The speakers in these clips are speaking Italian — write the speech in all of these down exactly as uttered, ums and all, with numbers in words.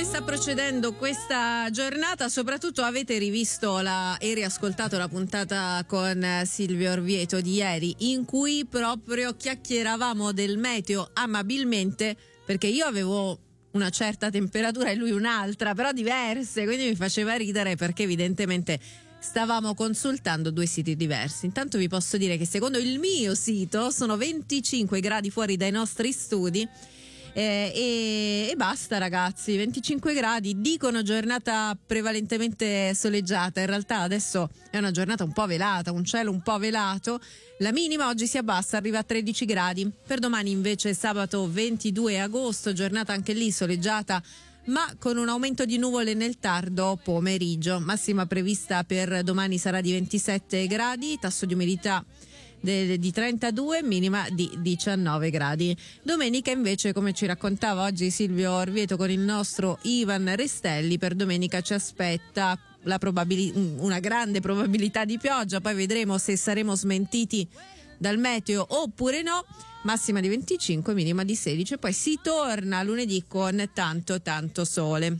come sta procedendo questa giornata? Soprattutto avete rivisto la, e riascoltato la puntata con Silvio Orvieto di ieri, in cui proprio chiacchieravamo del meteo amabilmente, perché io avevo una certa temperatura e lui un'altra, però diverse, quindi mi faceva ridere perché evidentemente stavamo consultando due siti diversi. Intanto vi posso dire che secondo il mio sito sono venticinque gradi fuori dai nostri studi. Eh, e, e basta ragazzi, venticinque gradi, dicono giornata prevalentemente soleggiata, in realtà adesso è una giornata un po' velata, un cielo un po' velato, la minima oggi si abbassa, arriva a tredici gradi, per domani invece sabato ventidue agosto, giornata anche lì soleggiata ma con un aumento di nuvole nel tardo pomeriggio, massima prevista per domani sarà di ventisette gradi, tasso di umidità di trentadue, minima di diciannove gradi. Domenica invece, come ci raccontava oggi Silvio Orvieto con il nostro Ivan Restelli, per domenica ci aspetta la probabili- una grande probabilità di pioggia, poi vedremo se saremo smentiti dal meteo oppure no, massima di venticinque, minima di sedici, e poi si torna lunedì con tanto tanto sole.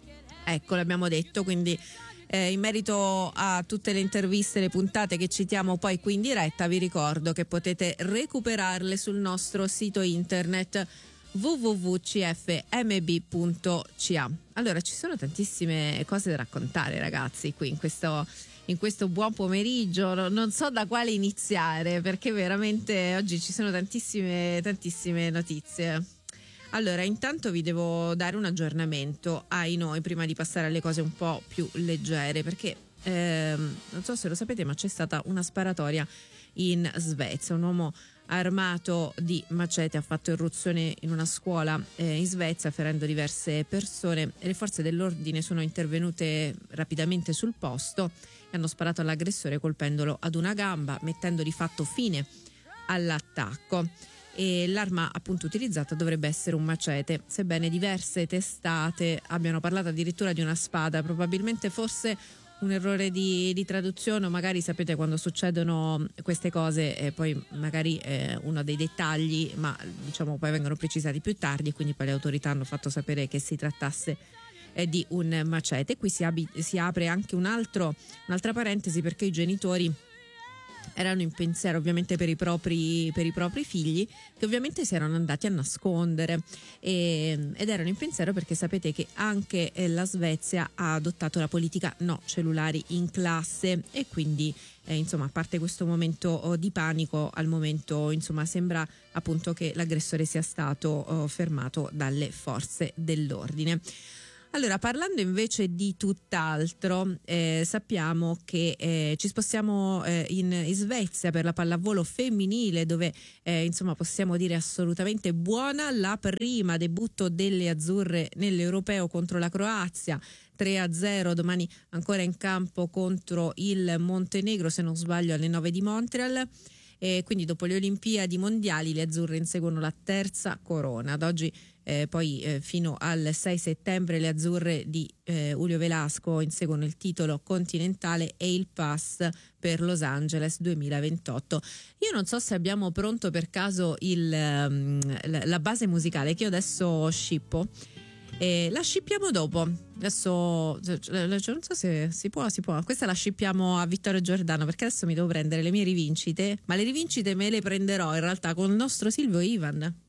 Ecco, l'abbiamo detto, quindi Eh, in merito a tutte le interviste, le puntate che citiamo poi qui in diretta, vi ricordo che potete recuperarle sul nostro sito internet w w w punto c f m b punto c a. Allora, ci sono tantissime cose da raccontare ragazzi qui in questo, in questo buon pomeriggio, non so da quale iniziare perché veramente oggi ci sono tantissime tantissime notizie. Allora, intanto vi devo dare un aggiornamento ai noi prima di passare alle cose un po' più leggere, perché ehm, non so se lo sapete, ma c'è stata una sparatoria in Svezia. Un uomo armato di macete ha fatto irruzione in una scuola eh, in Svezia, ferendo diverse persone. Le forze dell'ordine sono intervenute rapidamente sul posto e hanno sparato all'aggressore colpendolo ad una gamba, mettendo di fatto fine all'attacco. E l'arma appunto utilizzata dovrebbe essere un macete, sebbene diverse testate abbiano parlato addirittura di una spada. Probabilmente forse un errore di, di traduzione, o magari sapete quando succedono queste cose e poi magari eh, uno dei dettagli, ma diciamo poi vengono precisati più tardi, e quindi poi le autorità hanno fatto sapere che si trattasse eh, di un macete. Qui si, abi- si apre anche un altro, un'altra parentesi, perché i genitori erano in pensiero ovviamente per i propri per i propri figli, che ovviamente si erano andati a nascondere e, ed erano in pensiero perché sapete che anche eh, la Svezia ha adottato la politica no cellulari in classe, e quindi eh, insomma, a parte questo momento oh, di panico, al momento insomma sembra appunto che l'aggressore sia stato oh, fermato dalle forze dell'ordine. Allora, parlando invece di tutt'altro, eh, sappiamo che eh, ci spostiamo eh, in, in Svezia per la pallavolo femminile, dove eh, insomma possiamo dire assolutamente buona la prima debutto delle azzurre nell'Europeo contro la Croazia, tre a zero, domani ancora in campo contro il Montenegro, se non sbaglio alle nove di Montreal. E quindi dopo le Olimpiadi mondiali le azzurre inseguono la terza corona. Ad oggi eh, poi eh, fino al sei settembre le azzurre di eh, Julio Velasco inseguono il titolo continentale e il pass per Los Angeles duemilaventotto. Io non so se abbiamo pronto per caso il, um, la base musicale che io adesso scippo. E la scippiamo dopo. Adesso non so se si può, si può. Questa la scippiamo a Vittorio Giordano, perché adesso mi devo prendere le mie rivincite, ma le rivincite me le prenderò in realtà con il nostro Silvio Ivan.